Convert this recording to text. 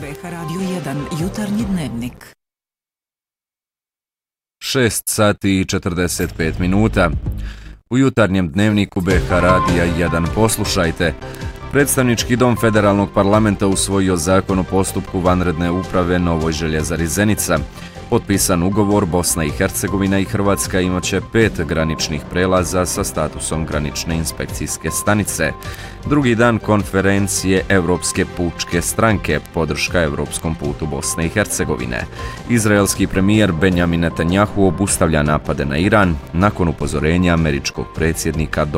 BH Radio 1 jutarnji dnevnik. 6 sati i 45 minuta. U jutarnjem dnevniku BH Radija 1 poslušajte. Predstavnički dom Federalnog parlamenta usvojio zakon o postupku vanredne uprave Novoj Željezari Zenica. Potpisan ugovor, Bosna i Hercegovina i Hrvatska imaće 5 graničnih prelaza sa statusom granične inspekcijske stanice. Drugi dan konferencije Evropske pučke stranke, podrška evropskom putu Bosne i Hercegovine. Izraelski premijer Benjamin Netanjahu obustavlja napade na Iran nakon upozorenja američkog predsjednika